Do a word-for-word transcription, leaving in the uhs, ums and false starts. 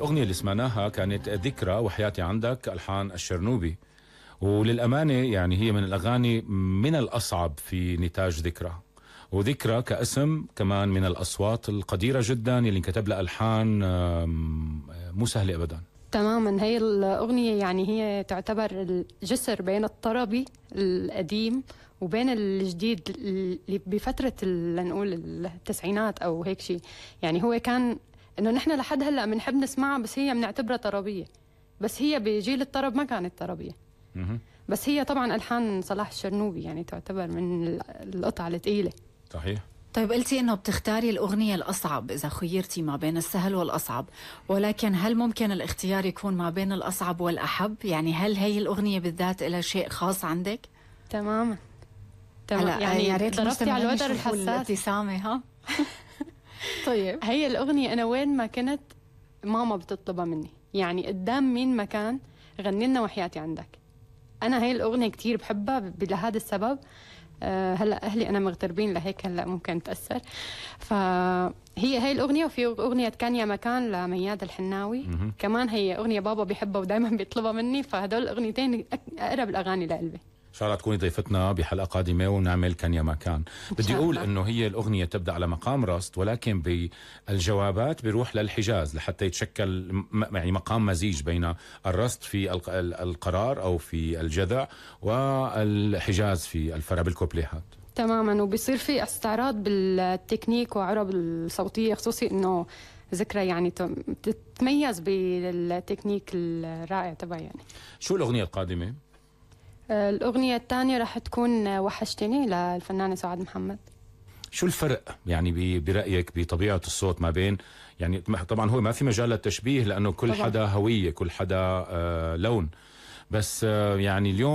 الأغنية اللي سمعناها كانت ذكرى وحياتي عندك ألحان الشرنوبي، وللأمانة يعني هي من الأغاني من الأصعب في نتاج ذكرى، وذكرى كاسم كمان من الأصوات القديرة جدا اللي انكتب لها ألحان مو سهلة أبدا. تماما، هي الأغنية يعني هي تعتبر الجسر بين الطربي القديم وبين الجديد اللي بفترة لنقول التسعينات أو هيك شيء. يعني هو كان إنه نحن لحد هلأ بنحب نسمعها، بس هي بنعتبرها طربية، بس هي بجيل الطرب ما كانت طربية. بس هي طبعا ألحان صلاح الشرنوبي يعني تعتبر من القطع الثقيلة. صحيح. طيب قلتي انه بتختاري الاغنيه الاصعب اذا خيرتي ما بين السهل والاصعب، ولكن هل ممكن الاختيار يكون ما بين الاصعب والاحب؟ يعني هل هي الاغنيه بالذات لها شيء خاص عندك؟ تماما تمام، يعني يا ريت ضربتي على الوتر الحساس. الابتسامه ها. طيب هي الاغنيه انا وين ما كنت ماما بتطلبها مني، يعني قدام مين ما كان غني لنا وحياتي عندك. انا هي الاغنيه كثير بحبها لهذا السبب. أه هلا اهلي انا مغتربين لهيك هلا ممكن تاثر. فهي هي الاغنيه، وفي اغنيه كان يا مكان لمياد الحناوي كمان، هي اغنيه بابا بيحبها ودائما بيطلبها مني، فهدول الاغنيتين اقرب الاغاني لقلبي. ان شاء الله تكوني ضيفتنا بحلقه قادمه ونعمل كان يا مكان. بدي اقول انه هي الاغنيه تبدا على مقام رصد، ولكن بالجوابات بيروح للحجاز لحتى يتشكل يعني مقام مزيج بين الرصد في القرار او في الجذع والحجاز في الفرع بالكوبليهات. تماما، وبيصير في استعراض بالتكنيك وعرب الصوتيه، خصوصي انه ذكرى يعني تتميز بالتكنيك الرائع تبعها. يعني شو الاغنيه القادمه؟ الأغنية الثانية رح تكون وحشتني للفنانة سعاد محمد. شو الفرق يعني برأيك بطبيعة الصوت ما بين، يعني طبعا هو ما في مجال للتشبيه لأنه كل طبعا. حدا هوية، كل حدا آه لون، بس آه يعني اليوم